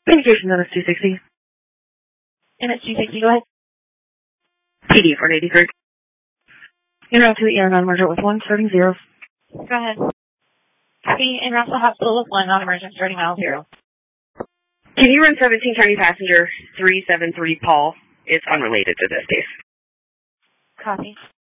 Communication notice 260. MS 260, go ahead. PD 483. En route to the ER non-emergent with 1, starting 0. Go ahead. Copy, en route to the hospital with 1, non-emergent, starting mile 0. Can you run 17 turning passenger 373 Paul? It's unrelated to this case. Copy.